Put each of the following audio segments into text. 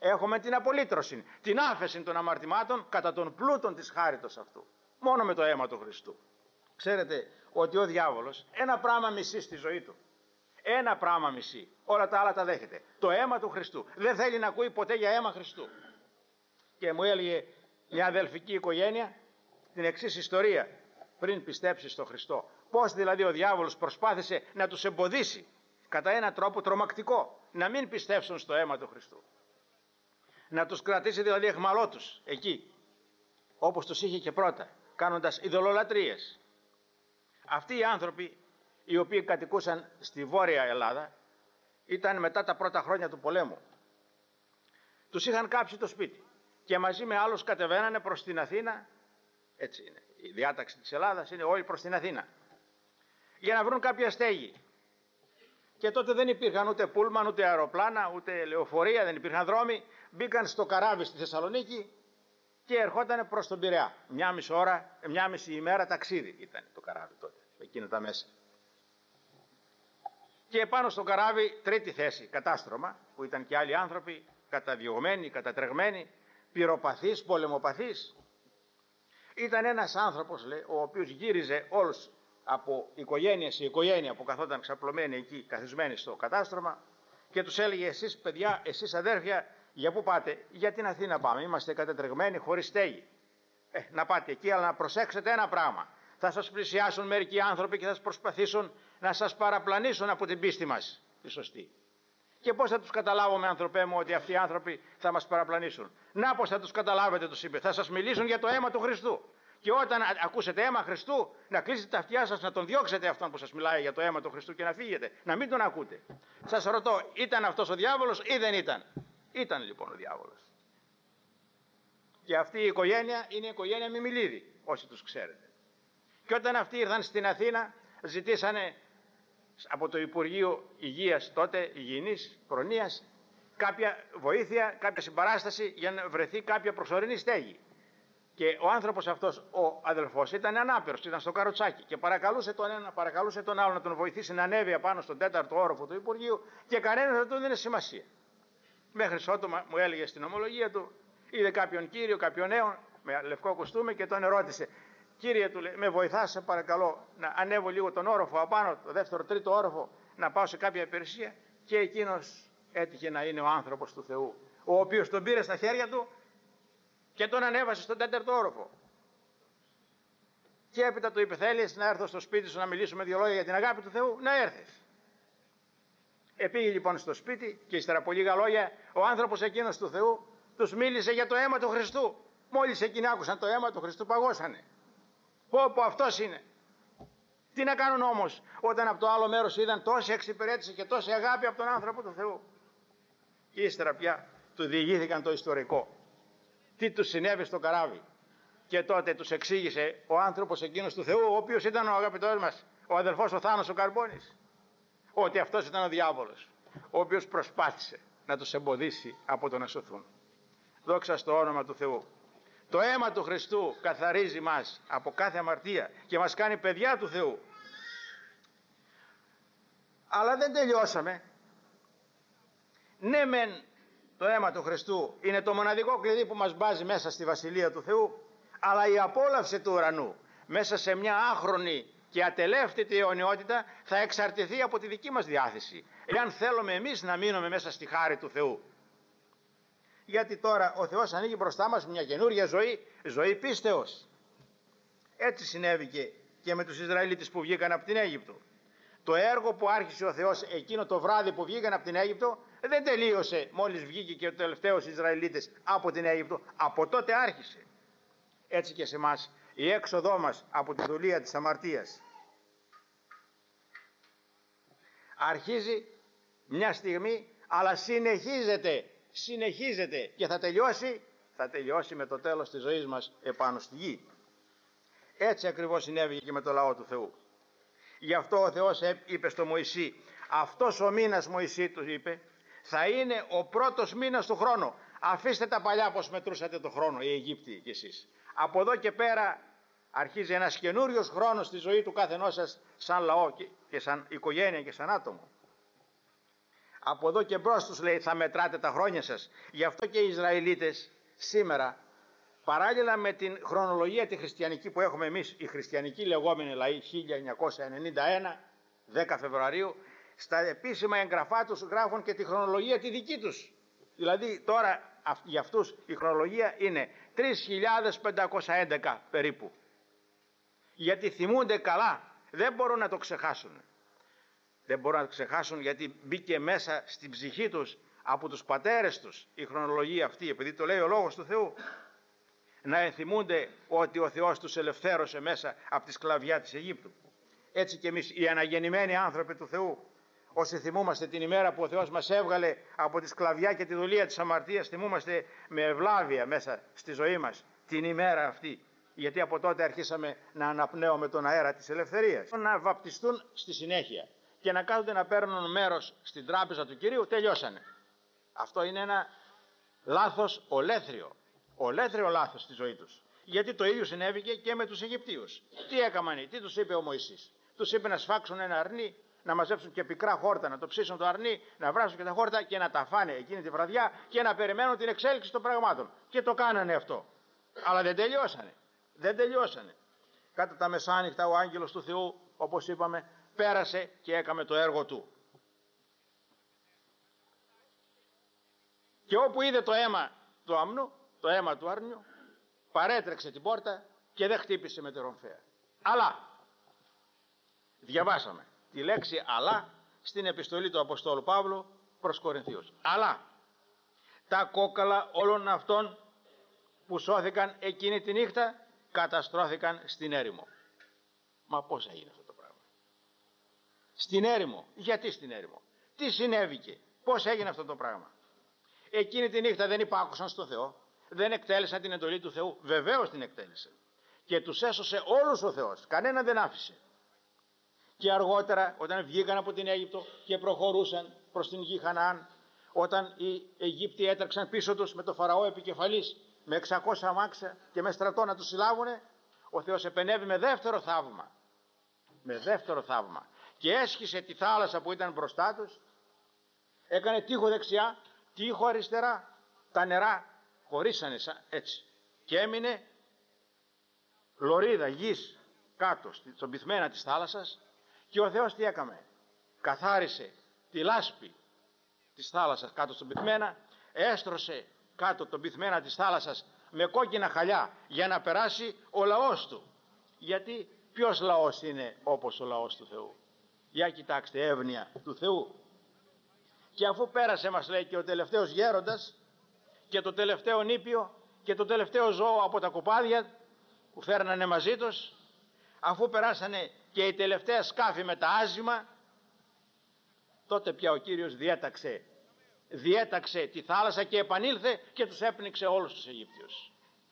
Έχουμε την απολύτρωση, την άφεση των αμαρτημάτων κατά τον πλούτον της χάριτος αυτού. Μόνο με το αίμα του Χριστού. Ξέρετε ότι ο διάβολος ένα πράγμα μισεί στη ζωή του. Ένα πράγμα μισεί. Όλα τα άλλα τα δέχεται. Το αίμα του Χριστού. Δεν θέλει να ακούει ποτέ για αίμα Χριστού. Και μου έλεγε μια αδελφική οικογένεια την εξής ιστορία πριν πιστέψει στο Χριστό. Πώς δηλαδή ο διάβολος προσπάθησε να τους εμποδίσει κατά έναν τρόπο τρομακτικό να μην πιστέψουν στο αίμα του Χριστού. Να τους κρατήσει δηλαδή αιχμαλώτους εκεί, όπως τους είχε και πρώτα, κάνοντας ειδωλολατρίες. Αυτοί οι άνθρωποι οι οποίοι κατοικούσαν στη Βόρεια Ελλάδα ήταν μετά τα πρώτα χρόνια του πολέμου. Τους είχαν κάψει το σπίτι και μαζί με άλλους κατεβαίνανε προς την Αθήνα. Έτσι είναι, η διάταξη της Ελλάδας είναι όλοι προς την Αθήνα για να βρουν κάποια στέγη. Και τότε δεν υπήρχαν ούτε πούλμαν, ούτε αεροπλάνα, ούτε λεωφορεία, δεν υπήρχαν δρόμοι. Μπήκαν στο καράβι στη Θεσσαλονίκη και ερχόταν προς τον Πειραιά. Μια μισή ημέρα ταξίδι ήταν το καράβι τότε, εκείνα τα μέσα. Και πάνω στο καράβι, τρίτη θέση, κατάστρωμα, που ήταν και άλλοι άνθρωποι, καταδιωγμένοι, κατατρεγμένοι, πυροπαθείς, πολεμοπαθείς. Ήταν ένας άνθρωπος, λέει, ο οποίος γύριζε όλους από οικογένεια σε οικογένεια που καθόταν ξαπλωμένοι εκεί, καθισμένοι στο κατάστρωμα, και τους έλεγε: εσείς παιδιά, εσείς αδέρφια, για πού πάτε? Για την Αθήνα πάμε, είμαστε κατατρεγμένοι χωρίς στέγη. Να πάτε εκεί, αλλά να προσέξετε ένα πράγμα. Θα σας πλησιάσουν μερικοί άνθρωποι και θα σας προσπαθήσουν να σας παραπλανήσουν από την πίστη μας, τη σωστή. Και πώς θα τους καταλάβουμε, άνθρωπέ μου, ότι αυτοί οι άνθρωποι θα μας παραπλανήσουν? Να πώς θα τους καταλάβετε, τους είπε. Θα σας μιλήσουν για το αίμα του Χριστού. Και όταν ακούσετε αίμα Χριστού, να κλείσετε τα αυτιά σας, να τον διώξετε αυτόν που σας μιλάει για το αίμα του Χριστού και να φύγετε. Να μην τον ακούτε. Σας ρωτώ, ήταν αυτός ο διάβολος ή δεν ήταν? Ήταν λοιπόν ο διάβολος. Και αυτή η οικογένεια είναι η οικογένεια Μιμιλίδη, όσοι τους ξέρετε. Και όταν αυτοί ήρθαν στην Αθήνα, ζητήσανε από το Υπουργείο Υγείας τότε, Υγιεινής Προνοίας, κάποια βοήθεια, κάποια συμπαράσταση για να βρεθεί κάποια προσωρινή στέγη. Και ο άνθρωπος αυτός, ο αδελφός, ήταν ανάπηρος, ήταν στο καροτσάκι και παρακαλούσε τον ένα, παρακαλούσε τον άλλο να τον βοηθήσει να ανέβει απάνω στον 4ο όροφο του Υπουργείου και κανένας δεν του έδινε σημασία. Μέχρι ότου μου έλεγε στην ομολογία του, είδε κάποιον κύριο, κάποιον νέο με λευκό κουστούμι και τον ερώτησε: κύριε, του λέει, με βοηθάς σε παρακαλώ να ανέβω λίγο τον όροφο απάνω, το 2ο-3ο όροφο, να πάω σε κάποια υπηρεσία? Και εκείνος έτυχε να είναι ο άνθρωπος του Θεού, ο οποίος τον πήρε στα χέρια του και τον ανέβασε στον 4ο όροφο. Και έπειτα του είπε: θέλεις να έρθω στο σπίτι σου να μιλήσουμε 2 λόγια για την αγάπη του Θεού? Να έρθεις. Πήγε λοιπόν στο σπίτι και ύστερα από λίγα λόγια ο άνθρωπος εκείνος του Θεού τους μίλησε για το αίμα του Χριστού. Μόλις εκείνοι άκουσαν το αίμα του Χριστού, παγώσανε. Πω αυτός είναι. Τι να κάνουν όμως όταν από το άλλο μέρος είδαν τόση εξυπηρέτηση και τόση αγάπη από τον άνθρωπο του Θεού? Και ύστερα πια του διηγήθηκαν το ιστορικό. Τι τους συνέβη στο καράβι. Και τότε τους εξήγησε ο άνθρωπος εκείνος του Θεού, ο οποίος ήταν ο αγαπητός μας, ο αδελφός ο Θάνος ο Καρμπώνης, ότι αυτός ήταν ο διάβολος, ο οποίος προσπάθησε να τους εμποδίσει από το να σωθούν. Δόξα στο όνομα του Θεού. Το αίμα του Χριστού καθαρίζει μας από κάθε αμαρτία και μας κάνει παιδιά του Θεού. Αλλά δεν τελειώσαμε. Ναι μεν το αίμα του Χριστού είναι το μοναδικό κλειδί που μας μπάζει μέσα στη Βασιλεία του Θεού, αλλά η απόλαυση του ουρανού μέσα σε μια άχρονη και ατελεύτητη αιωνιότητα θα εξαρτηθεί από τη δική μας διάθεση, εάν θέλουμε εμείς να μείνουμε μέσα στη χάρη του Θεού. Γιατί τώρα ο Θεός ανοίγει μπροστά μας μια καινούργια ζωή, ζωή πίστεως. Έτσι συνέβη και με τους Ισραηλίτες που βγήκαν από την Αίγυπτο. Το έργο που άρχισε ο Θεός εκείνο το βράδυ που βγήκαν από την Αίγυπτο δεν τελείωσε μόλις βγήκε και ο τελευταίος Ισραηλίτες από την Αίγυπτο. Από τότε άρχισε. Έτσι και σε εμάς η έξοδό μας από τη δουλεία της αμαρτίας αρχίζει μια στιγμή, αλλά συνεχίζεται και θα τελειώσει με το τέλος της ζωής μας επάνω στη γη. Έτσι ακριβώς συνέβη και με το λαό του Θεού. Γι' αυτό ο Θεός είπε στο Μωυσή, αυτός ο μήνας, Μωυσή του είπε, θα είναι ο πρώτος μήνας του χρόνου. Αφήστε τα παλιά πως μετρούσατε το χρόνο οι Αιγύπτιοι κι εσείς. Από εδώ και πέρα αρχίζει ένας καινούριος χρόνος στη ζωή του καθενός σας σαν λαό και σαν οικογένεια και σαν άτομο. Από εδώ και μπρος τους λέει θα μετράτε τα χρόνια σας. Γι' αυτό και οι Ισραηλίτες σήμερα, παράλληλα με την χρονολογία τη χριστιανική που έχουμε εμείς, οι χριστιανικοί λεγόμενοι λαοί 1991, 10 Φεβρουαρίου, στα επίσημα εγγραφά τους γράφουν και τη χρονολογία τη δική τους. Δηλαδή τώρα για αυτούς η χρονολογία είναι 3.511 περίπου. Γιατί θυμούνται καλά, δεν μπορούν να το ξεχάσουν. Δεν μπορούν να το ξεχάσουν γιατί μπήκε μέσα στην ψυχή τους από τους πατέρες τους η χρονολογία αυτή, επειδή το λέει ο Λόγος του Θεού. Να ενθυμούνται ότι ο Θεός τους ελευθέρωσε μέσα από τη σκλαβιά της Αιγύπτου. Έτσι και εμείς οι αναγεννημένοι άνθρωποι του Θεού, όσοι θυμούμαστε την ημέρα που ο Θεός μας έβγαλε από τη σκλαβιά και τη δουλεία της αμαρτίας, θυμούμαστε με ευλάβεια μέσα στη ζωή μας την ημέρα αυτή. Γιατί από τότε αρχίσαμε να αναπνέουμε τον αέρα της ελευθερίας. Να βαπτιστούν στη συνέχεια και να κάθονται να παίρνουν μέρος στην τράπεζα του Κυρίου, τελειώσανε. Αυτό είναι ένα λάθος ολέθριο λάθος στη ζωή τους. Γιατί το ίδιο συνέβηκε και με τους Αιγυπτίους. Τι έκαναν, τι τους είπε ο Μωυσής? Τους είπε να σφάξουν ένα αρνί, να μαζέψουν και πικρά χόρτα, να το ψήσουν το αρνί, να βράσουν και τα χόρτα και να τα φάνε εκείνη τη βραδιά και να περιμένουν την εξέλιξη των πραγμάτων. Και το κάνανε αυτό. Αλλά δεν τελειώσανε. Δεν τελειώσανε. Κατά τα μεσάνυχτα ο άγγελος του Θεού, όπως είπαμε, πέρασε και έκαμε το έργο του. Και όπου είδε το αίμα του αμνού, το αίμα του άρνιου, παρέτρεξε την πόρτα και δεν χτύπησε με τη ρομφαία. Αλλά, διαβάσαμε τη λέξη αλλά στην επιστολή του Αποστόλου Παύλου προς Κορινθίους. Αλλά τα κόκαλα όλων αυτών που σώθηκαν εκείνη τη νύχτα καταστρώθηκαν στην έρημο. Μα πώς έγινε αυτό το πράγμα? Στην έρημο. Γιατί στην έρημο? Τι συνέβηκε? Πώς έγινε αυτό το πράγμα? Εκείνη τη νύχτα δεν υπάκουσαν στο Θεό, δεν εκτέλεσαν την εντολή του Θεού. Βεβαίως την εκτέλεσε. Και τους έσωσε όλους ο Θεός. Κανένα δεν άφησε. Και αργότερα όταν βγήκαν από την Αίγυπτο και προχωρούσαν προς την γη Χαναάν, όταν οι Αιγύπτιοι έτρεξαν πίσω τους με το Φαραώ επικεφαλής, με 600 αμάξια και με στρατό να τους συλλάβουνε, ο Θεός επενέβη με δεύτερο θαύμα. Με δεύτερο θαύμα. Και έσχισε τη θάλασσα που ήταν μπροστά τους, έκανε τείχο δεξιά, τείχο αριστερά, τα νερά χωρίσανε έτσι. Και έμεινε λωρίδα γης κάτω στον πυθμένα της θάλασσας. Και ο Θεός τι έκαμε? Καθάρισε τη λάσπη της θάλασσας κάτω στον πυθμένα, έστρωσε κάτω τον πυθμένα της θάλασσας με κόκκινα χαλιά για να περάσει ο λαός του. Γιατί ποιος λαός είναι όπως ο λαός του Θεού? Για κοιτάξτε, εύνοια του Θεού. Και αφού πέρασε, μας λέει, και ο τελευταίος γέροντας και το τελευταίο νήπιο και το τελευταίο ζώο από τα κοπάδια που φέρνανε μαζί τους, αφού περάσανε και οι τελευταία σκάφη με τα άζημα, τότε πια ο Κύριος διέταξε τη θάλασσα και επανήλθε και τους έπνιξε όλους τους Αιγύπτιους.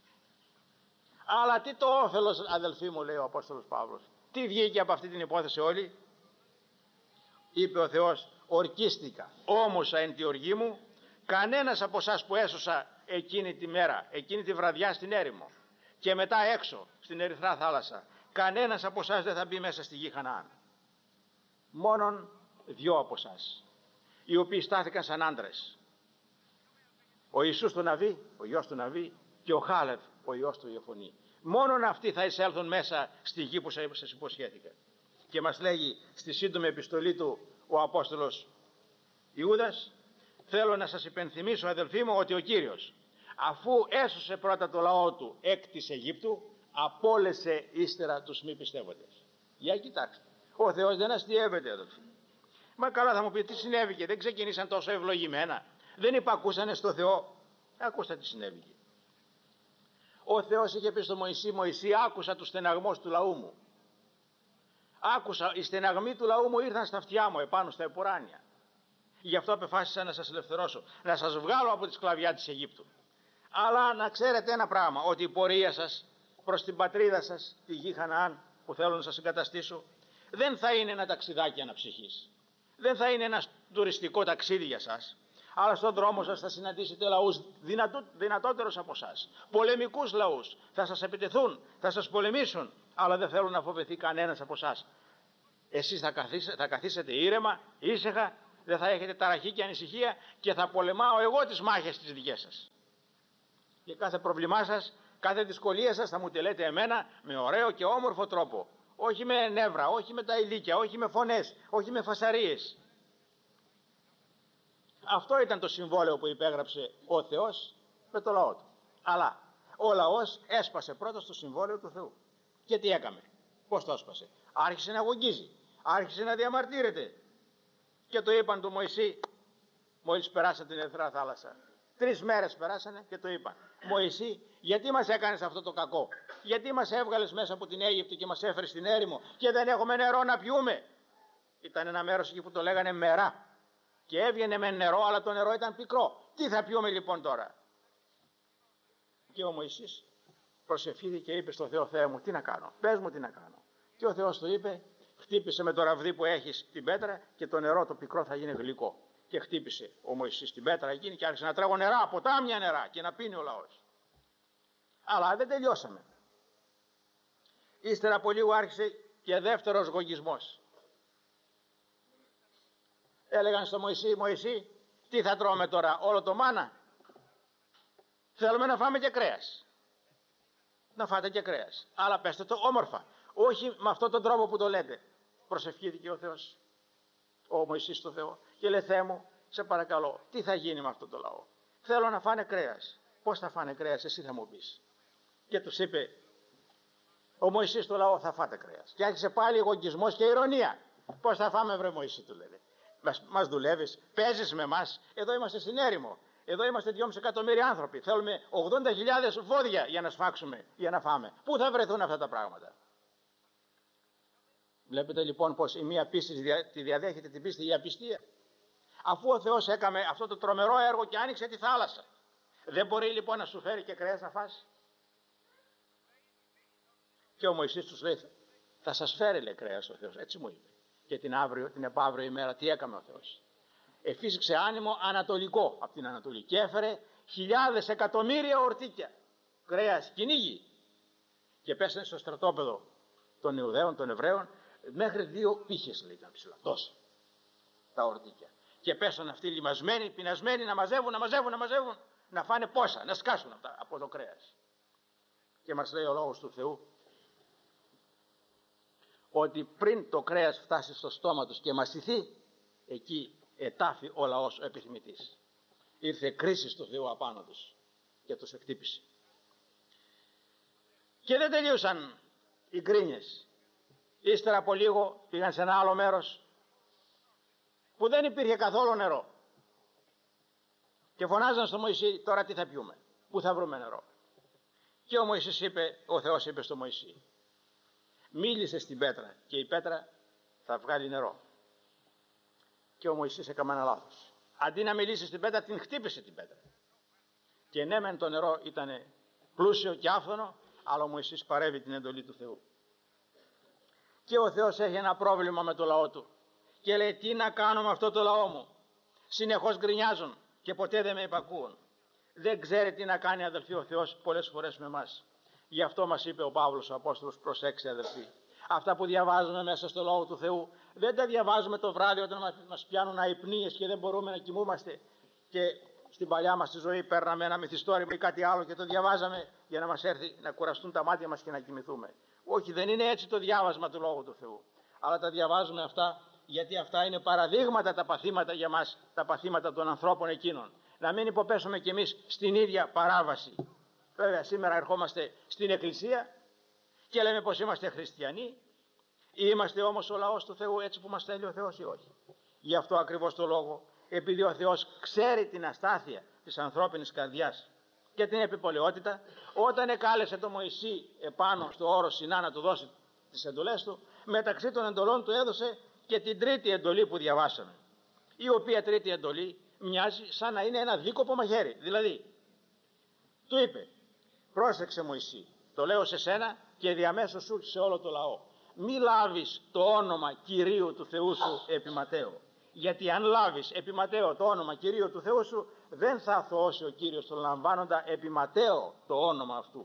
Αλλά τι το όφελος, αδελφοί μου, λέει ο Απόστολος Παύλος? Τι βγήκε από αυτή την υπόθεση όλη? Είπε ο Θεός, ορκίστηκα, όμωσα εν τη οργή μου, κανένας από εσάς που έσωσα εκείνη τη μέρα, εκείνη τη βραδιά στην έρημο και μετά έξω στην Ερυθρά θάλασσα, κανένας από εσάς δεν θα μπει μέσα στη γη Χαναάν. Μόνον 2 από εσάς, οι οποίοι στάθηκαν σαν άντρες. Ο Ιησούς του Ναβί, ο γιος του Ναβί, και ο Χάλευ, ο γιος του Ιεφωνή. Μόνον αυτοί θα εισέλθουν μέσα στη γη που σας υποσχέθηκα. Και μας λέγει στη σύντομη επιστολή του ο Απόστολος Ιούδας, θέλω να σας υπενθυμίσω, αδελφοί μου, ότι ο Κύριος, αφού έσωσε πρώτα το λαό του εκ της Αιγύπτου, απόλεσε ύστερα τους μη πιστεύοντες. Για κοιτάξτε, ο Θεός δεν αστιεύεται, αδελφοί. Μα καλά, θα μου πει, τι συνέβηκε? Δεν ξεκινήσαν τόσο ευλογημένα? Δεν υπακούσανε στο Θεό? Ακούστε τι συνέβηκε. Ο Θεός είχε πει στο Μωυσή, Μωυσή, άκουσα τους στεναγμούς του λαού μου. Άκουσα, οι στεναγμοί του λαού μου ήρθαν στα αυτιά μου, επάνω στα επουράνια. Γι' αυτό απεφάσισα να σας ελευθερώσω, να σας βγάλω από τη σκλαβιά της Αιγύπτου. Αλλά να ξέρετε ένα πράγμα, ότι η πορεία σας προς την πατρίδα σας, τη γη Χαναάν, που θέλω να σας εγκαταστήσω, δεν θα είναι ένα ταξιδάκι αναψυχής. Δεν θα είναι ένα τουριστικό ταξίδι για σας. Αλλά στον δρόμο σας θα συναντήσετε λαούς δυνατότερους από εσάς. Πολεμικούς λαούς. Θα σας επιτεθούν, θα σας πολεμήσουν, αλλά δεν θέλουν να φοβηθεί κανένας από εσάς. Εσείς θα καθίσετε ήρεμα, ήσυχα δεν θα έχετε ταραχή και ανησυχία και θα πολεμάω εγώ τις μάχες τις δικές σας. Και κάθε πρόβλημά σας, κάθε δυσκολία σας θα μου τη λέτε εμένα με ωραίο και όμορφο τρόπο. Όχι με νεύρα, όχι με τα ηλίκια, όχι με φωνές, όχι με φασαρίες. Αυτό ήταν το συμβόλαιο που υπέγραψε ο Θεός με το λαό του. Αλλά ο λαός έσπασε πρώτα το συμβόλαιο του Θεού. Και τι έκαμε, πώς το έσπασε? Άρχισε να αγωνίζει, άρχισε να διαμαρτύρεται. Και το είπαν του Μωυσή μόλις περάσαν την Ερυθρά θάλασσα. 3 μέρες περάσανε και το είπαν. Μωυσή, γιατί μας έκανες αυτό το κακό? Γιατί μας έβγαλες μέσα από την Αίγυπτο και μας έφερες στην έρημο και δεν έχουμε νερό να πιούμε? Ήταν ένα μέρος εκεί που το λέγανε Μερά. Και έβγαινε με νερό, αλλά το νερό ήταν πικρό. Τι θα πιούμε λοιπόν τώρα? Και ο Μωυσής προσευχήθηκε και είπε στο Θεό, Θεέ μου, τι να κάνω? Πες μου τι να κάνω. Και ο Θεός του είπε, χτύπησε με το ραβδί που έχεις την πέτρα και το νερό το πικρό θα γίνει γλυκό. Και χτύπησε ο Μωυσής την πέτρα εκείνη και άρχισε να τράγω νερά, ποτάμια νερά και να πίνει ο λαός. Αλλά δεν τελειώσαμε. Ύστερα από λίγο άρχισε και δεύτερος γογισμός. Έλεγαν στο Μωυσή, Μωυσή, τι θα τρώμε τώρα, όλο το μάνα? Θέλουμε να φάμε και κρέας. Να φάτε και κρέας. Αλλά πέστε το όμορφα. Όχι με αυτόν τον τρόπο που το λέτε. Προσευχήθηκε ο Θεός, ο Μωυσής στο Θεό, και λέει, Θεέ μου, σε παρακαλώ, τι θα γίνει με αυτό το λαό? Θέλω να φάνε κρέας. Πώς θα φάνε κρέας, εσύ θα μου πεις. Και τους είπε ο Μωυσής στο λαό, θα φάτε κρέας. Και άρχισε πάλι εγωγισμός και ηρωνία. Πώς θα φάμε, βρε Μωυσή, του λέει. Μας δουλεύεις, παίζεις με μας? Εδώ είμαστε στην έρημο. Εδώ είμαστε 2,5 εκατομμύρια άνθρωποι. Θέλουμε 80.000 βόδια για να σφάξουμε, για να φάμε. Πού θα βρεθούν αυτά τα πράγματα? Βλέπετε λοιπόν πως η μία πίστη τη διαδέχεται την πίστη η απιστία. Αφού ο Θεός έκαμε αυτό το τρομερό έργο και άνοιξε τη θάλασσα, δεν μπορεί λοιπόν να σου φέρει και κρέας να φας? Και ο Μωυσής τους λέει, θα σας φέρει, λέει, κρέας ο Θεός. Έτσι μου είπε. Και την επαύριο ημέρα τι έκαμε ο Θεός? Εφύσηξε άνεμο ανατολικό από την Ανατολή και έφερε χιλιάδες εκατομμύρια ορτίκια κρέας, κυνήγι, και πέσανε στο στρατόπεδο των Ιουδαίων, των Εβραίων, μέχρι 2 πύχες, λέει, ήταν ψηλά, τόσα τα ορτίκια. Και πέσανε αυτοί λιμασμένοι, πεινασμένοι, να μαζεύουν, να φάνε πόσα, να σκάσουν από το κρέας. Και μας λέει ο λόγος του Θεού ότι πριν το κρέας φτάσει στο στόμα τους και μασηθεί, εκεί ετάφη ο λαός ο επιθυμητής. Ήρθε κρίση στο Θεό απάνω τους και τους εκτύπησε. Και δεν τελείωσαν οι γκρίνιες. Ύστερα από λίγο πήγαν σε ένα άλλο μέρος που δεν υπήρχε καθόλου νερό. Και φωνάζαν στο Μωυσή, τώρα τι θα πιούμε, πού θα βρούμε νερό? Και ο Μωυσής είπε, ο Θεός είπε στο Μωυσή, μίλησε στην πέτρα και η πέτρα θα βγάλει νερό. Και ο Μωυσής έκαμε ένα λάθος. Αντί να μιλήσει στην πέτρα, την χτύπησε την πέτρα. Και ναι, μεν το νερό ήταν πλούσιο και άφθονο, αλλά ο Μωυσής παρέβη την εντολή του Θεού. Και ο Θεός έχει ένα πρόβλημα με το λαό του. Και λέει, τι να κάνω με αυτό το λαό μου? Συνεχώς γκρινιάζουν και ποτέ δεν με υπακούουν. Δεν ξέρει τι να κάνει, αδελφοί, ο Θεός πολλές φορές με εμάς. Γι' αυτό μας είπε ο Παύλος ο Απόστολος, προσέξτε αδελφοί. Αυτά που διαβάζουμε μέσα στο Λόγο του Θεού δεν τα διαβάζουμε το βράδυ όταν μας πιάνουν αϊπνίες και δεν μπορούμε να κοιμούμαστε, και στην παλιά μας τη ζωή παίρναμε ένα μυθιστόρημα ή κάτι άλλο και το διαβάζαμε για να μας έρθει να κουραστούν τα μάτια μας και να κοιμηθούμε. Όχι, δεν είναι έτσι το διάβασμα του Λόγου του Θεού. Αλλά τα διαβάζουμε αυτά γιατί αυτά είναι παραδείγματα, τα παθήματα για μας, τα παθήματα των ανθρώπων εκείνων. Να μην υποπέσουμε κι εμείς στην ίδια παράβαση. Βέβαια σήμερα ερχόμαστε στην Εκκλησία και λέμε πως είμαστε χριστιανοί. Είμαστε όμως ο λαός του Θεού έτσι που μας θέλει ο Θεός ή όχι? Γι' αυτό ακριβώς το λόγο, επειδή ο Θεός ξέρει την αστάθεια της ανθρώπινης καρδιάς και την επιπολαιότητα, όταν εκάλεσε τον Μωυσή επάνω στο όρος Σινά να του δώσει τις εντολές του, μεταξύ των εντολών του έδωσε και την τρίτη εντολή που διαβάσαμε, η οποία τρίτη εντολή μοιάζει σαν να είναι ένα δίκοπο μαχαίρι. Δηλαδή του είπε, πρόσεξε Μωυσή, το λέω σε σένα και διαμέσως σου σε όλο το λαό, μη λάβεις το όνομα Κυρίου του Θεού σου επί Ματέο. Γιατί αν λάβεις επί Ματέο το όνομα Κυρίου του Θεού σου, δεν θα αθωώσει ο Κύριος τον λαμβάνοντα επί Ματέο το όνομα αυτού.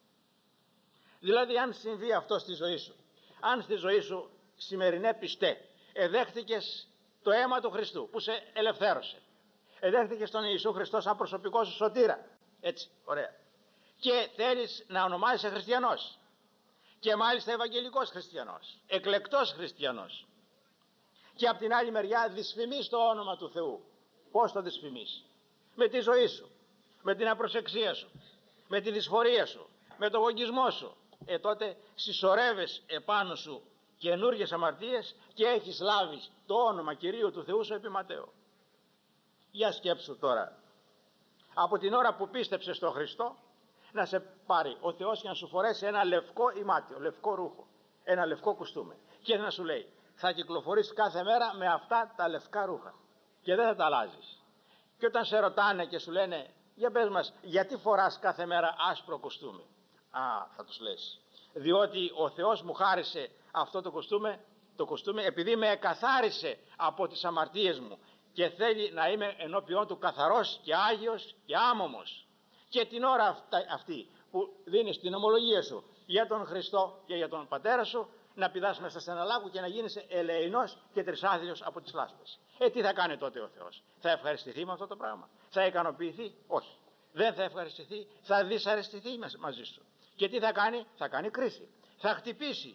Δηλαδή αν συμβεί αυτό στη ζωή σου, αν στη ζωή σου σημερινέ πιστέ εδέχτηκες το αίμα του Χριστού που σε ελευθέρωσε. Εδέχτηκες τον Ιησού Χριστό σαν προσωπικό σου σωτήρα. Έτσι, ωραία. Και θέλεις να ονομάζεσαι χριστιανός. Και μάλιστα ευαγγελικός χριστιανός, εκλεκτός χριστιανός. Και από την άλλη μεριά δυσφημείς το όνομα του Θεού. Πώς το δυσφημείς? Με τη ζωή σου, με την απροσεξία σου, με τη δυσφορία σου, με τον γογγισμό σου. Τότε συσσωρεύεις επάνω σου καινούργιες αμαρτίες και έχεις λάβει το όνομα Κυρίου του Θεού σου επιματέω. Για σκέψου τώρα, από την ώρα που πίστεψες στον Χριστό, να σε πάρει ο Θεός και να σου φορέσει ένα λευκό ημάτιο, λευκό ρούχο, ένα λευκό κουστούμι και να σου λέει, θα κυκλοφορείς κάθε μέρα με αυτά τα λευκά ρούχα και δεν θα τα αλλάζεις. Και όταν σε ρωτάνε και σου λένε, για πες μας, γιατί φοράς κάθε μέρα άσπρο κουστούμι? Θα τους λες, διότι ο Θεός μου χάρισε αυτό το κουστούμι επειδή με εκαθάρισε από τις αμαρτίες μου και θέλει να είμαι ενώπιον του καθαρός και άγιος και άμωμος. Και την ώρα αυτή που δίνεις την ομολογία σου για τον Χριστό και για τον πατέρα σου, να πηδάς μέσα σε ένα λάκκο και να γίνεις ελεεινός και τρισάθλιος από τις λάσπες. Τι θα κάνει τότε ο Θεός? Θα ευχαριστηθεί με αυτό το πράγμα? Θα ικανοποιηθεί? Όχι. Δεν θα ευχαριστηθεί, θα δυσαρεστηθεί μαζί σου. Και τι θα κάνει? Θα κάνει κρίση. Θα χτυπήσει.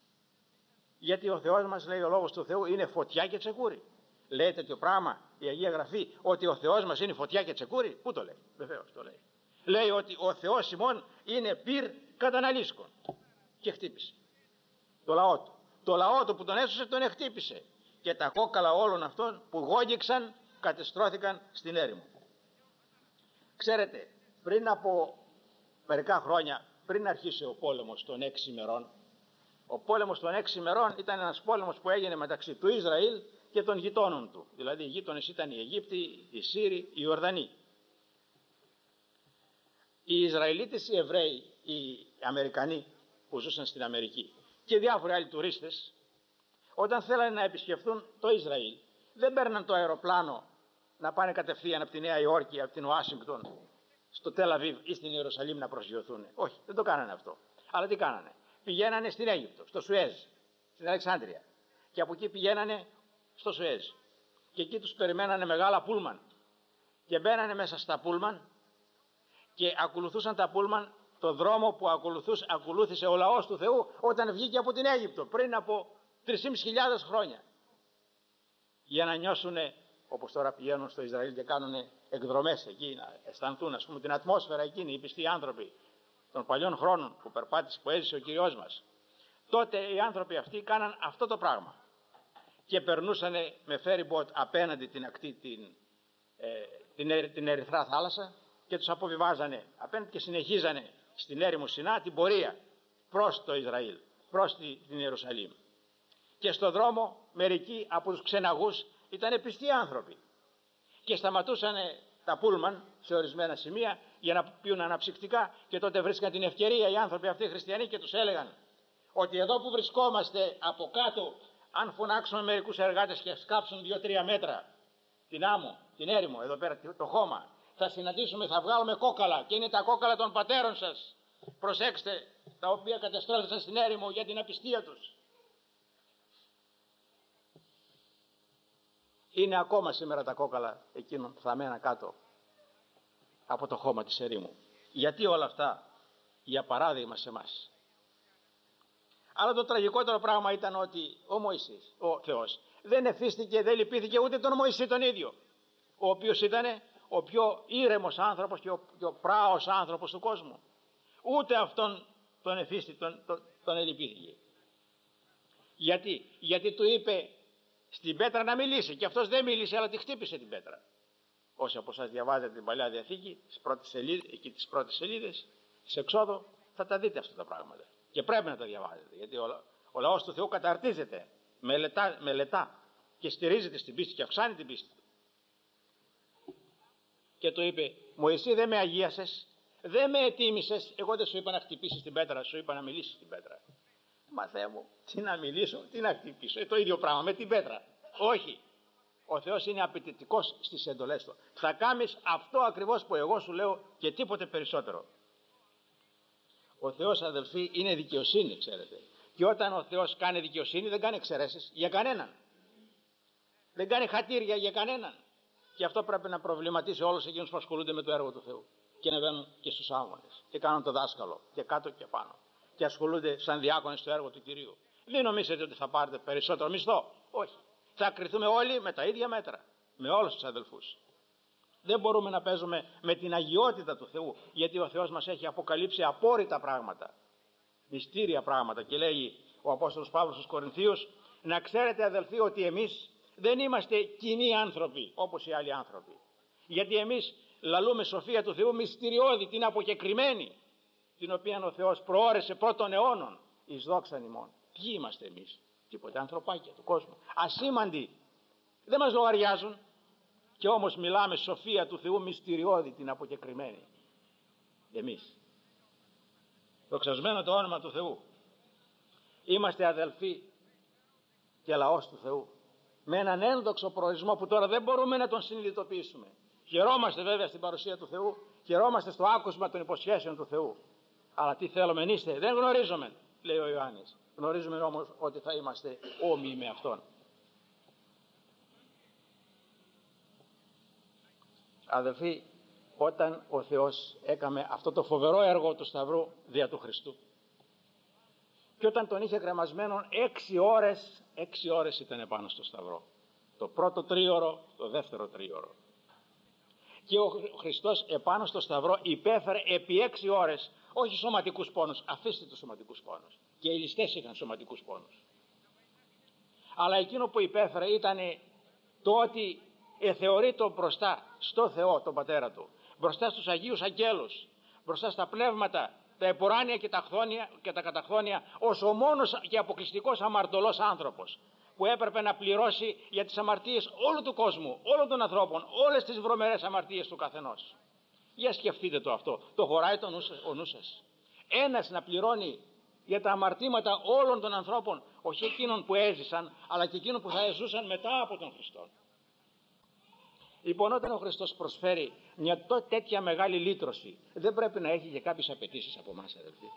Γιατί ο Θεός μας, λέει ο λόγος του Θεού, είναι φωτιά και τσεκούρι. Λέει τέτοιο πράγμα η Αγία Γραφή, ότι ο Θεός μας είναι φωτιά και τσεκούρι? Πού το λέει? Βεβαίως το λέει. Λέει ότι ο Θεός ημών είναι πυρ καταναλύσκων. Και χτύπησε το λαό του. Το λαό του που τον έσωσε τον χτύπησε. Και τα κόκαλα όλων αυτών που γόγγιξαν κατεστρώθηκαν στην έρημο. Ξέρετε, πριν από μερικά χρόνια, πριν αρχίσει ο πόλεμος των 6 ημερών, ο πόλεμος των 6 ημερών ήταν ένας πόλεμος που έγινε μεταξύ του Ισραήλ και των γειτόνων του. Δηλαδή οι γείτονες ήταν οι Αιγύπτιοι, οι Σύριοι, οι Ιορδανοί. Οι Ισραηλίτες, οι Εβραίοι, οι Αμερικανοί που ζούσαν στην Αμερική και διάφοροι άλλοι τουρίστες, όταν θέλανε να επισκεφθούν το Ισραήλ, δεν παίρναν το αεροπλάνο να πάνε κατευθείαν από τη Νέα Υόρκη, από την Ουάσιγκτον, στο Τελ Αβίβ ή στην Ιερουσαλήμ να προσγειωθούν. Όχι, δεν το κάνανε αυτό. Αλλά τι κάνανε? Πηγαίνανε στην Αίγυπτο, στο Σουέζ, στην Αλεξάνδρεια. Και από εκεί πηγαίνανε στο Σουέζ. Και εκεί τους περιμένανε μεγάλα πούλμαν. Και μπαίνανε μέσα στα πούλμαν και ακολουθούσαν τα πούλμαν το δρόμο που ακολούθησε ο λαός του Θεού όταν βγήκε από την Αίγυπτο πριν από 3.500 χρόνια. Για να νιώσουνε, όπως τώρα πηγαίνουν στο Ισραήλ και κάνουν εκδρομές εκεί, να αισθανθούν, ας πούμε, την ατμόσφαιρα εκείνη, οι πιστοί άνθρωποι των παλιών χρόνων που έζησε ο Κυριός μας. Τότε οι άνθρωποι αυτοί κάναν αυτό το πράγμα. Και περνούσαν με ferry boat απέναντι την ακτή, την Ερυθρά θάλασσα, και τους αποβιβάζανε απέναντι και συνεχίζανε στην έρημο Σινά την πορεία προς το Ισραήλ, προς την Ιερουσαλήμ. Και στο δρόμο μερικοί από τους ξεναγούς ήταν πιστοί άνθρωποι και σταματούσαν τα πούλμαν σε ορισμένα σημεία για να πιούν αναψυκτικά, και τότε βρίσκαν την ευκαιρία οι άνθρωποι αυτοί οι χριστιανοί και τους έλεγαν ότι εδώ που βρισκόμαστε από κάτω, αν φωνάξουμε μερικούς εργάτες και σκάψουν 2-3 μέτρα την άμμο, την έρημο, εδώ πέρα το χώμα, θα συναντήσουμε, θα βγάλουμε κόκαλα, και είναι τα κόκαλα των πατέρων σας, προσέξτε, τα οποία κατεστράφησαν στην έρημο για την απιστία τους. Είναι ακόμα σήμερα τα κόκαλα εκείνων θαμμένα κάτω από το χώμα της ερήμου. Γιατί όλα αυτά? Για παράδειγμα σε εμάς. Αλλά το τραγικότερο πράγμα ήταν ότι ο Μωυσής, ο Θεός, δεν εφίστηκε, δεν λυπήθηκε ούτε τον Μωυσή τον ίδιο, ο οποίος ήταν ο πιο ήρεμος άνθρωπος και ο πιο πράος άνθρωπος του κόσμου. Ούτε αυτόν τον εφίστη, τον ελυπήθηκε. Γιατί του είπε στην πέτρα να μιλήσει, και αυτός δεν μίλησε, αλλά τη χτύπησε την πέτρα. Όσοι από εσάς διαβάζετε την Παλιά Διαθήκη, τις πρώτες σελίδες της Εξόδου, θα τα δείτε αυτά τα πράγματα. Και πρέπει να τα διαβάζετε, γιατί ο λαός του Θεού καταρτίζεται, μελετά και στηρίζεται στην πίστη και αυξάνει την πίστη. Και του είπε, Μωυσή, δεν με αγίασες, δεν με ετίμησες, εγώ δεν σου είπα να χτυπήσεις την πέτρα, σου είπα να μιλήσεις την πέτρα. Μα Θεέ μου, τι να μιλήσω, τι να χτυπήσω, το ίδιο πράγμα με την πέτρα. Όχι, ο Θεός είναι απαιτητικός στις εντολές του. Θα κάνεις αυτό ακριβώς που εγώ σου λέω και τίποτε περισσότερο. Ο Θεός, αδελφοί, είναι δικαιοσύνη, ξέρετε. Και όταν ο Θεός κάνει δικαιοσύνη, δεν κάνει εξαιρέσεις για κανέναν. Δεν κάνει χατήρια για κανέναν. Και αυτό πρέπει να προβληματίσει όλους εκείνους που ασχολούνται με το έργο του Θεού. Και ανεβαίνουν και στους άγονες. Και κάνουν το δάσκαλο. Και κάτω και πάνω. Και ασχολούνται σαν διάκονες στο έργο του Κυρίου. Μην νομίζετε ότι θα πάρετε περισσότερο μισθό. Όχι. Θα κριθούμε όλοι με τα ίδια μέτρα. Με όλους τους αδελφούς. Δεν μπορούμε να παίζουμε με την αγιότητα του Θεού. Γιατί ο Θεός μας έχει αποκαλύψει απόρριτα πράγματα. Μυστήρια πράγματα. Και λέει ο Απόστολος Παύλος στους Κορινθίους, να ξέρετε αδελφοί ότι εμείς δεν είμαστε κοινοί άνθρωποι όπως οι άλλοι άνθρωποι. Γιατί εμείς λαλούμε σοφία του Θεού μυστηριώδη, την αποκεκριμένη, την οποία ο Θεός προώρεσε πρώτων αιώνων εις δόξαν ημών. Ποιοι είμαστε εμείς? Τίποτε, ανθρωπάκια του κόσμου. Ασήμαντοι. Δεν μας λογαριάζουν. Και όμως μιλάμε σοφία του Θεού μυστηριώδη, την αποκεκριμένη. Εμείς. Δοξασμένο το όνομα του Θεού. Είμαστε αδελφοί και λαός του Θεού. Με έναν ένδοξο προορισμό που τώρα δεν μπορούμε να τον συνειδητοποιήσουμε. Χαιρόμαστε βέβαια στην παρουσία του Θεού, χαιρόμαστε στο άκουσμα των υποσχέσεων του Θεού. Αλλά τι θέλουμε είστε, δεν γνωρίζουμε, λέει ο Ιωάννης. Γνωρίζουμε όμως ότι θα είμαστε όμοιοι με Αυτόν. Αδελφοί, όταν ο Θεός έκαμε αυτό το φοβερό έργο του Σταυρού δια του Χριστού και όταν τον είχε κρεμασμένον 6 ώρες ήταν επάνω στο Σταυρό. Το πρώτο τρίωρο, το δεύτερο τρίωρο. Και ο Χριστός επάνω στο Σταυρό υπέφερε επί 6 ώρες, όχι σωματικούς πόνους, αφήστε τους σωματικούς πόνους. Και οι ληστές είχαν σωματικούς πόνους. Αλλά εκείνο που υπέφερε ήταν το ότι εθεωρεί τον μπροστά στο Θεό, τον Πατέρα του, μπροστά στους Αγίους Αγγέλους, μπροστά στα πνεύματα, τα επουράνια και τα καταχθόνια, ως ο μόνος και αποκλειστικός αμαρτωλός άνθρωπος που έπρεπε να πληρώσει για τις αμαρτίες όλου του κόσμου, όλων των ανθρώπων, όλες τις βρωμερές αμαρτίες του καθενός. Για σκεφτείτε το αυτό, το χωράει ο νου σας. Ένας να πληρώνει για τα αμαρτήματα όλων των ανθρώπων, όχι εκείνων που έζησαν, αλλά και εκείνων που θα ζούσαν μετά από τον Χριστό. Λοιπόν, όταν ο Χριστός προσφέρει μια τέτοια μεγάλη λύτρωση, δεν πρέπει να έχει και κάποιες απαιτήσεις από εμάς, αδελφοί.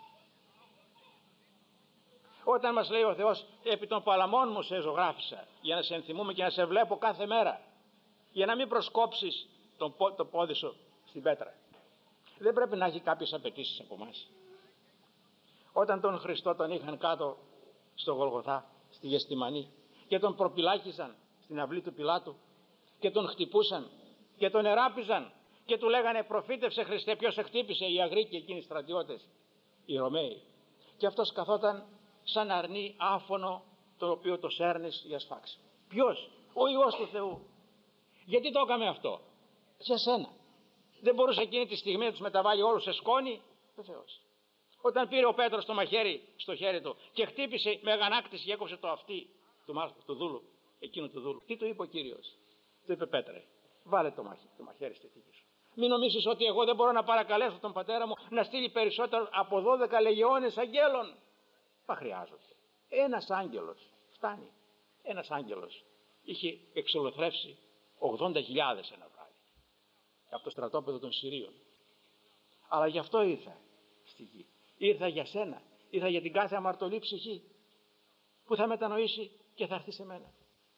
Όταν μας λέει ο Θεός, επί των παλαμών μου σε ζωγράφισα, για να σε ενθυμούμε και να σε βλέπω κάθε μέρα, για να μην προσκόψεις το πόδι σου στην πέτρα, δεν πρέπει να έχει κάποιες απαιτήσεις από εμάς. Όταν τον Χριστό τον είχαν κάτω στο Γολγοθά, στη Γεστημανή, και τον προπυλάκιζαν στην αυλή του Πιλάτου και τον χτυπούσαν και τον εράπιζαν και του λέγανε προφήτευσε Χριστέ, ποιος σε χτύπησε? Οι αγροί και εκείνοι οι στρατιώτες, οι Ρωμαίοι. Και αυτός καθόταν σαν αρνί άφωνο, το οποίο το σέρνεις για σφάξη. Ποιος? Ο Υιός του Θεού. Γιατί το έκαμε αυτό? Για σένα. Δεν μπορούσε εκείνη τη στιγμή να τους μεταβάλει όλους σε σκόνη? Βεβαίως. Όταν πήρε ο Πέτρος το μαχαίρι στο χέρι του και χτύπησε με αγανάκτηση και έκοψε το αυτί του δούλου, εκείνου του δούλου, τι του είπε ο Κύριος? Του είπε, Πέτρε, βάλε το μαχαίρι στη θήκη σου. Μην νομίζεις ότι εγώ δεν μπορώ να παρακαλέσω τον πατέρα μου να στείλει περισσότερο από 12 λεγεώνες αγγέλων. Μα χρειάζονται. Ένας άγγελος φτάνει. Ένας άγγελος είχε εξολοθρεύσει 80.000 ένα βράδυ από το στρατόπεδο των Συρίων. Αλλά γι' αυτό ήρθα στη γη. Ήρθα για σένα. Ήρθα για την κάθε αμαρτωλή ψυχή που θα μετανοήσει και θα έρθει σε μένα.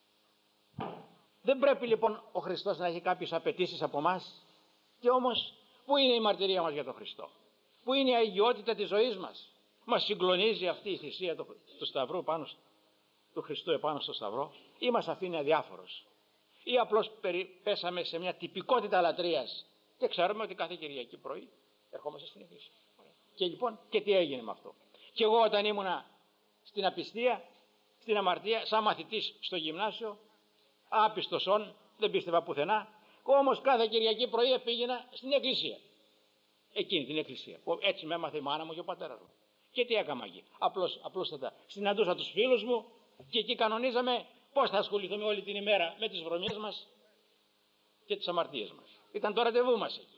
Δεν πρέπει λοιπόν ο Χριστός να έχει κάποιες απαιτήσεις από εμάς. Και όμως πού είναι η μαρτυρία μας για τον Χριστό? Πού είναι η αγιότητα της ζωής μας? Μας συγκλονίζει αυτή η θυσία του Σταυρού του Χριστού επάνω στο Σταυρό, ή μας αφήνει αδιάφορος? Ή απλώς πέσαμε σε μια τυπικότητα λατρείας και ξέρουμε ότι κάθε Κυριακή πρωί ερχόμαστε στην εκκλησία. Και λοιπόν, και τι έγινε με αυτό? Και εγώ όταν ήμουνα στην απιστία, στην αμαρτία, σαν μαθητής στο γυμνάσιο, άπιστος δεν πίστευα πουθενά, όμως κάθε Κυριακή πρωί πήγαινα στην εκκλησία. Εκείνη την εκκλησία. Έτσι με έμαθε η μάνα μου και ο πατέρας μου. Και τι έκανα εκεί? Απλούστατα συναντούσα τους φίλους μου και εκεί κανονίζαμε πώς θα ασχοληθούμε όλη την ημέρα με τις βρωμιές μας και τις αμαρτίες μας. Ήταν το ραντεβού μας εκεί.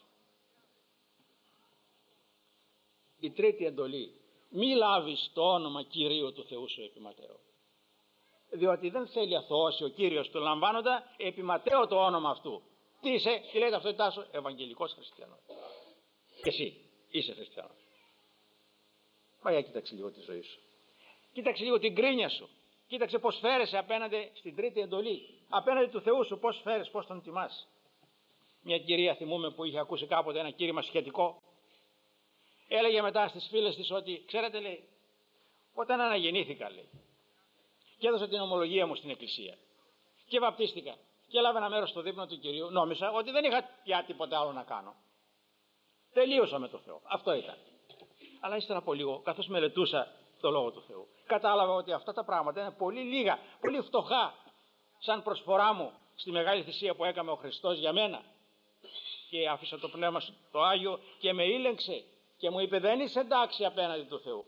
Η τρίτη εντολή. Μη λάβεις το όνομα Κυρίου του Θεού σου επί Ματέο. Διότι δεν θέλει αθωώσει ο Κύριος του λαμβάνοντα επί Ματέο το όνομα αυτού. Τι είσαι? Τι λέει ταυτότητά σου? Ευαγγελικός χριστιανός. Και εσύ είσαι χριστιανός. Πάει, κοίταξε λίγο τη ζωή σου. Κοίταξε λίγο την κρίνια σου. Κοίταξε πώς φέρεσαι απέναντι στην τρίτη εντολή. Απέναντι του Θεού σου πώς φέρεσαι, πώς τον τιμάς. Μια κυρία θυμούμαι που είχε ακούσει κάποτε ένα κήρυμα σχετικό. Έλεγε μετά στις φίλες της ότι, ξέρετε, λέει, όταν αναγεννήθηκα, λέει, και έδωσα την ομολογία μου στην εκκλησία και βαπτίστηκα και έλαβα ένα μέρος στο δείπνο του Κυρίου, νόμιζα ότι δεν είχα πια τίποτε άλλο να κάνω. Τελείωσα με το Θεό. Αυτό ήταν. Αλλά ύστερα από λίγο, καθώς μελετούσα το Λόγο του Θεού, κατάλαβα ότι αυτά τα πράγματα είναι πολύ λίγα, πολύ φτωχά σαν προσφορά μου στη μεγάλη θυσία που έκαμε ο Χριστός για μένα. Και άφησα το Πνεύμα το Άγιο και με ήλεγξε και μου είπε, δεν είσαι εντάξει απέναντι του Θεού.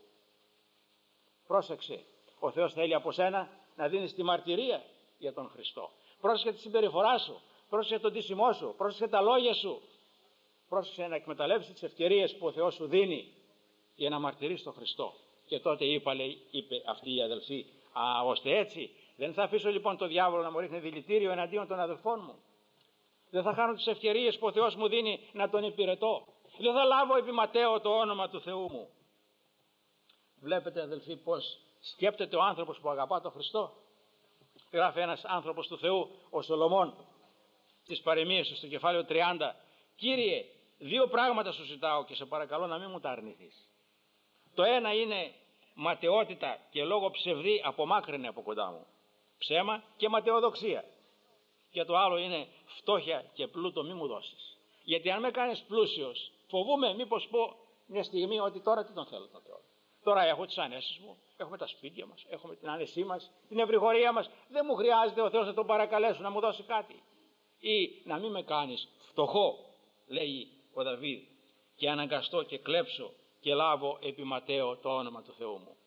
Πρόσεξε, ο Θεός θέλει από σένα να δίνεις τη μαρτυρία για τον Χριστό. Πρόσεξε τη συμπεριφορά σου, πρόσεξε τον τίσιμό σου, πρόσεξε τα λόγια σου. Πρόσεξε να εκμεταλλεύσεις τις ευκαιρίες που ο Θεός σου δίνει για να μαρτυρείς τον Χριστό. Και τότε είπε αυτή η αδελφή, ώστε έτσι δεν θα αφήσω λοιπόν τον διάβολο να μου ρίχνει δηλητήριο εναντίον των αδελφών μου. Δεν θα χάνω τις ευκαιρίες που ο Θεός μου δίνει να τον υπηρετώ. Δεν θα λάβω επιματέω το όνομα του Θεού μου. Βλέπετε, αδελφοί, πως σκέπτεται ο άνθρωπος που αγαπά τον Χριστό. Γράφει ένας άνθρωπος του Θεού, ο Σολομών, τις παροιμίες του στο κεφάλαιο 30. Κύριε, δύο πράγματα σου ζητάω και σε παρακαλώ να μην μου τα αρνηθείς. Το ένα είναι ματαιότητα και λόγο ψευδή απομάκρυνε από κοντά μου. Ψέμα και ματαιοδοξία. Και το άλλο είναι φτώχεια και πλούτο μη μου δώσεις. Γιατί αν με κάνεις πλούσιος, φοβούμαι μήπως πω μια στιγμή ότι τώρα τι τον θέλω τον Θεό. Τώρα έχω τις ανέσεις μου, έχουμε τα σπίτια μας, έχουμε την άνεσή μας, την ευρυγορία μας. Δεν μου χρειάζεται ο Θεός να τον παρακαλέσω να μου δώσει κάτι. Ή να μην με κάνεις φτωχό, λέει ο Δαβίδ, και αναγκαστώ και κλέψω και λάβω επιματέω το όνομα του Θεού μου.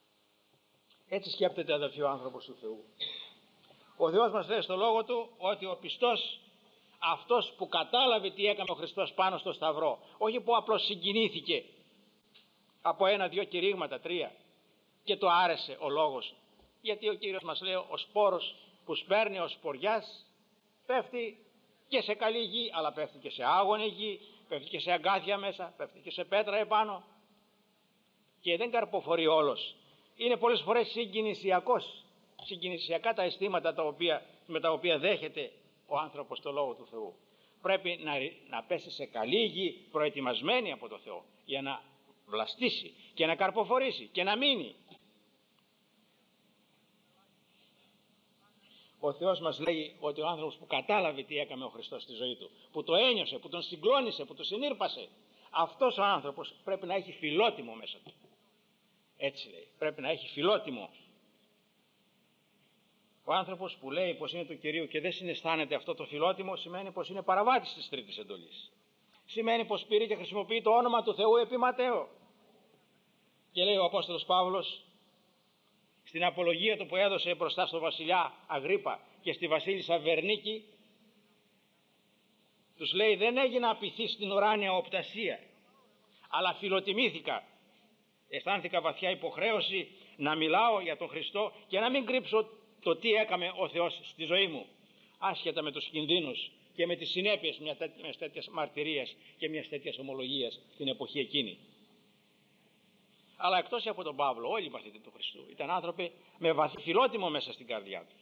Έτσι σκέπτεται, αδελφοί, ο άνθρωπος του Θεού. Ο Θεός μας λέει στο λόγο του ότι ο πιστός, αυτός που κατάλαβε τι έκανε ο Χριστός πάνω στο Σταυρό, όχι που απλώς συγκινήθηκε από ένα, δύο κηρύγματα, τρία και το άρεσε ο λόγος. Γιατί ο Κύριος μας λέει, ο σπόρος που σπέρνει ο σποριάς πέφτει και σε καλή γη, αλλά πέφτει και σε άγονη γη, πέφτει και σε αγκάθια μέσα, πέφτει και σε πέτρα επάνω και δεν καρποφορεί όλος. Είναι πολλές φορές συγκινησιακά τα αισθήματα με τα οποία δέχεται ο άνθρωπος το Λόγο του Θεού. Πρέπει να πέσει σε καλή γη, προετοιμασμένη από το Θεό, για να βλαστήσει και να καρποφορήσει και να μείνει. Ο Θεός μας λέει ότι ο άνθρωπος που κατάλαβε τι έκανε ο Χριστός στη ζωή του, που το ένιωσε, που τον συγκλώνησε, που τον συνήρπασε, αυτός ο άνθρωπος πρέπει να έχει φιλότιμο μέσα του. Έτσι λέει, πρέπει να έχει φιλότιμο. Ο άνθρωπος που λέει πως είναι του Κυρίου και δεν συναισθάνεται αυτό το φιλότιμο, σημαίνει πως είναι παραβάτης της τρίτης εντολής. Σημαίνει πως πήρε και χρησιμοποιεί το όνομα του Θεού επί Ματέο. Και λέει ο Απόστολος Παύλος στην απολογία του που έδωσε μπροστά στον βασιλιά Αγρίπα και στη βασίλισσα Βερνίκη, τους λέει, δεν έγινα απειθής στην ουράνια οπτασία, αλλά φιλοτιμήθηκα. Αισθάνθηκα βαθιά υποχρέωση να μιλάω για τον Χριστό και να μην κρύψω το τι έκαμε ο Θεός στη ζωή μου, άσχετα με τους κινδύνους και με τις συνέπειες μιας τέτοιας μαρτυρίας και μιας τέτοιας ομολογίας την εποχή εκείνη. Αλλά εκτός από τον Παύλο, όλοι οι μαθητές του Χριστού ήταν άνθρωποι με βαθύ φιλότιμο μέσα στην καρδιά τους.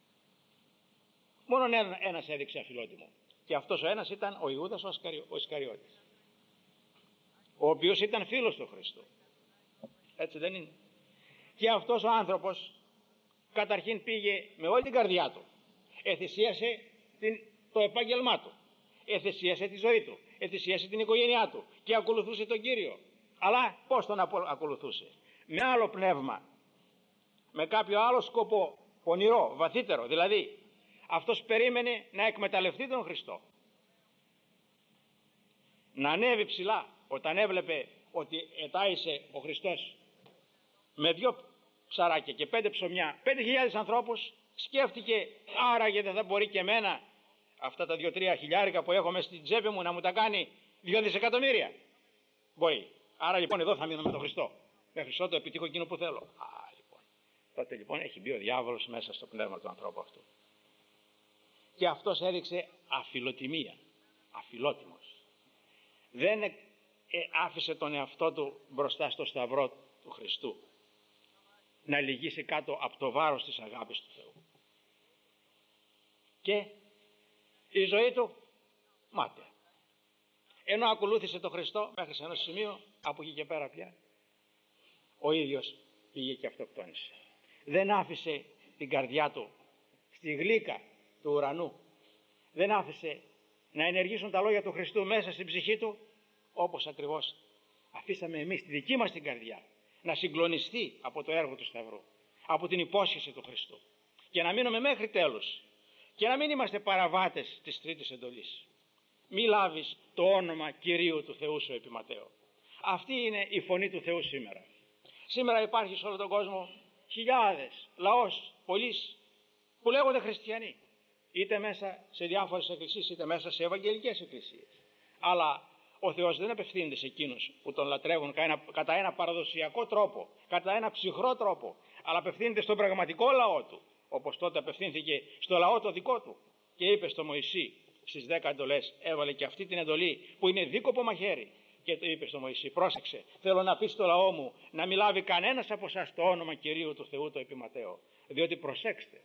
Μόνον ένας έδειξε αφιλότιμο, και αυτός ο ένας ήταν ο Ιούδας ο Ισκαριώτης, ο οποίος ήταν φίλος του Χριστού. Έτσι δεν είναι? Και αυτός ο άνθρωπος καταρχήν πήγε με όλη την καρδιά του, εθυσίασε το επάγγελμά του, εθυσίασε τη ζωή του, εθυσίασε την οικογένειά του και ακολουθούσε τον Κύριο. Αλλά πώς τον ακολουθούσε? Με άλλο πνεύμα, με κάποιο άλλο σκοπό, πονηρό, βαθύτερο. Δηλαδή αυτός περίμενε να εκμεταλλευτεί τον Χριστό, να ανέβει ψηλά. Όταν έβλεπε ότι ετάισε ο Χριστός με 2 ψαράκια και 5 ψωμιά 5.000 ανθρώπους, σκέφτηκε, άραγε δεν θα μπορεί και εμένα αυτά τα 2-3 χιλιάρικα που έχω μέσα στην τσέπη μου να μου τα κάνει 2 δισεκατομμύρια? Μπορεί. Άρα λοιπόν εδώ θα μείνω με τον Χριστό, μέχρι ότου επιτύχω εκείνο που θέλω. Λοιπόν. Τότε λοιπόν έχει μπει ο διάβολος μέσα στο πνεύμα του ανθρώπου αυτού. Και αυτός έδειξε αφιλοτιμία, αφιλότιμος. Δεν άφησε τον εαυτό του μπροστά στο σταυρό του Χριστού. να λυγίσει κάτω από το βάρος της αγάπης του Θεού. Και η ζωή του μάταια. Ενώ ακολούθησε τον Χριστό μέχρι σε ένα σημείο, από εκεί και πέρα πια ο ίδιος πήγε και αυτοκτόνησε. Δεν άφησε την καρδιά του στη γλύκα του ουρανού. Δεν άφησε να ενεργήσουν τα λόγια του Χριστού μέσα στην ψυχή του, όπως ακριβώς αφήσαμε εμείς τη δική μας την καρδιά να συγκλονιστεί από το έργο του Σταυρού, από την υπόσχεση του Χριστού, και να μείνουμε μέχρι τέλους και να μην είμαστε παραβάτες της τρίτης εντολής. Μη λάβεις το όνομα Κυρίου του Θεού σου επί Ματέο. Αυτή είναι η φωνή του Θεού σήμερα. Σήμερα υπάρχει σε όλο τον κόσμο χιλιάδες, λαός, πολλοί που λέγονται χριστιανοί, είτε μέσα σε διάφορες εκκλησίες είτε μέσα σε ευαγγελικές εκκλησίες. Αλλά ο Θεός δεν απευθύνεται σε εκείνους που τον λατρεύουν κατά ένα παραδοσιακό τρόπο, κατά ένα ψυχρό τρόπο, αλλά απευθύνεται στον πραγματικό λαό του, όπως τότε απευθύνθηκε στο λαό το δικό του και είπε στο Μωυσή στις 10 εντολές, έβαλε και αυτή την εντολή που είναι δίκοπο μαχαίρι και το είπε στο Μωυσή: πρόσεξε, θέλω να πει στο λαό μου να μην λάβει κανένας από εσάς το όνομα Κυρίου του Θεού το επί Ματέο, διότι προσέξτε,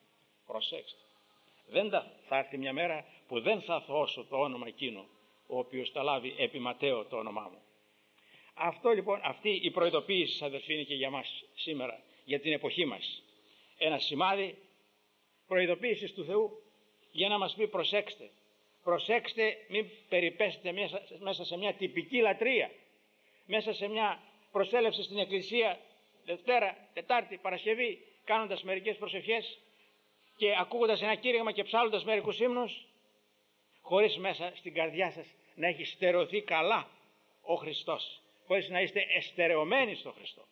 θα έρθει μια μέρα που δεν θα αθωώσω το όνομα εκείνο ο οποίος θα λάβει επί Ματέο το όνομά μου. Αυτό λοιπόν, αυτή η προειδοποίηση, αδελφοί, είναι και για μας σήμερα, για την εποχή μας. Ένα σημάδι προειδοποίησης του Θεού για να μας πει: προσέξτε, μην περιπέσετε μέσα σε μια τυπική λατρεία, μέσα σε μια προσέλευση στην εκκλησία Δευτέρα, Τετάρτη, Παρασκευή, κάνοντας μερικές προσευχές και ακούγοντας ένα κήρυγμα και ψάλλοντας μερικούς ύμνους, χωρίς μέσα στην καρδιά σας να έχει στερεωθεί καλά ο Χριστός, χωρίς να είστε εστερεωμένοι στο Χριστό.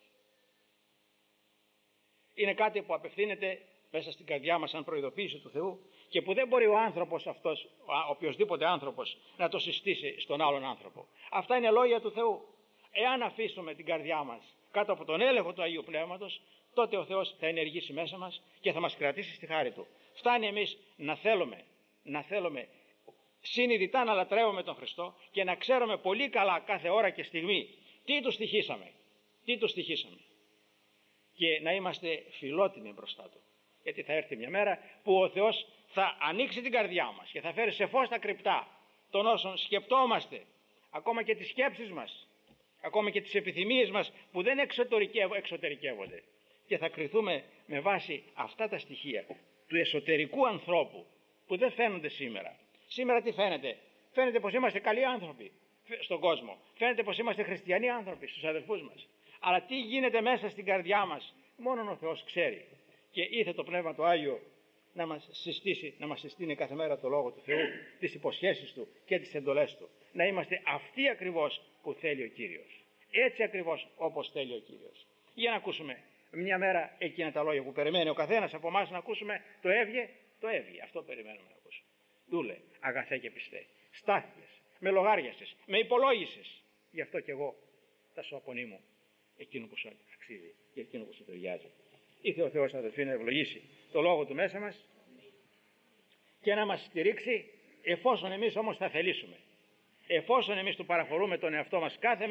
Είναι κάτι που απευθύνεται μέσα στην καρδιά μας σαν προειδοποίηση του Θεού και που δεν μπορεί ο άνθρωπος αυτός, οποιοσδήποτε άνθρωπος, να το συστήσει στον άλλον άνθρωπο. Αυτά είναι λόγια του Θεού. Εάν αφήσουμε την καρδιά μας κάτω από τον έλεγχο του Αγίου Πνεύματος, τότε ο Θεός θα ενεργήσει μέσα μας και θα μας κρατήσει στη χάρη Του. Φτάνει εμείς να θέλουμε συνειδητά να λατρεύουμε τον Χριστό και να ξέρουμε πολύ καλά κάθε ώρα και στιγμή τι Του στοιχήσαμε και να είμαστε φιλότιμοι μπροστά Του. Γιατί θα έρθει μια μέρα που ο Θεός θα ανοίξει την καρδιά μας και θα φέρει σε φως τα κρυπτά των όσων σκεπτόμαστε, ακόμα και τις σκέψεις μας, ακόμα και τις επιθυμίες μας που δεν εξωτερικεύονται, και θα κριθούμε με βάση αυτά τα στοιχεία του εσωτερικού ανθρώπου που δεν φαίνονται σήμερα. Σήμερα τι φαίνεται? Φαίνεται πως είμαστε καλοί άνθρωποι στον κόσμο, φαίνεται πως είμαστε χριστιανοί άνθρωποι στους αδελφούς μας, αλλά τι γίνεται μέσα στην καρδιά μας μόνον ο Θεός ξέρει. Και ήθε το Πνεύμα το Άγιο να μας συστήσει, να μας συστήνει κάθε μέρα το Λόγο του Θεού, τις υποσχέσεις Του και τις εντολές Του, να είμαστε αυτοί ακριβώς που θέλει ο Κύριος, έτσι ακριβώς όπως θέλει ο Κύριος. Για να ακούσουμε μια μέρα εκείνα τα λόγια που περιμένει ο καθένας από εμάς να ακούσουμε: το έβγε, αυτό περιμένουμε να ακούσουμε. Δούλε αγαθέ και πιστέ, στάθηκες, με λογάριασες, με υπολόγισες, γι' αυτό κι εγώ θα σου απονείμω εκείνο που σου αξίζει και εκείνο που σου ταιριάζει. Ήθε ο Θεός, αδελφοί, να ευλογήσει το Λόγο Του μέσα μας και να μας στηρίξει, εφόσον εμείς όμως θα θελήσουμε, εφόσον εμείς Του παραφορούμε τον εαυτό μας κάθε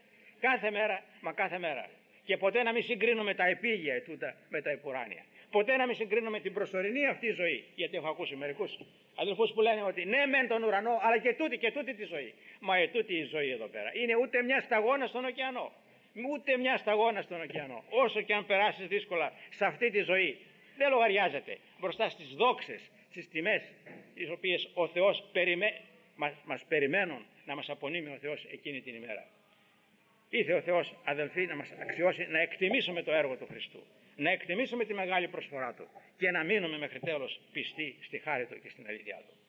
μέρα, και ποτέ να μην συγκρίνουμε τα επίγεια ετούτα με τα επουράνια, ποτέ να μην συγκρίνουμε την προσωρινή αυτή ζωή, γιατί έχω ακούσει μερικούς αδελφούς που λένε ότι ναι μεν τον ουρανό, αλλά και τούτη τη ζωή. Μα ετούτη η ζωή εδώ πέρα είναι ούτε μια σταγόνα στον ωκεανό. Όσο και αν περάσεις δύσκολα σε αυτή τη ζωή, δεν λογαριάζεται μπροστά στις δόξες, στις τιμές τις οποίες ο Θεός μας περιμένουν να μας απονείμει ο Θεός εκείνη την ημέρα. Ήθε ο Θεός, αδελφοί, να μας αξιώσει να εκτιμήσουμε το έργο του Χριστού, να εκτιμήσουμε τη μεγάλη προσφορά Του και να μείνουμε μέχρι τέλος πιστοί στη χάρη Του και στην αλήθεια Του.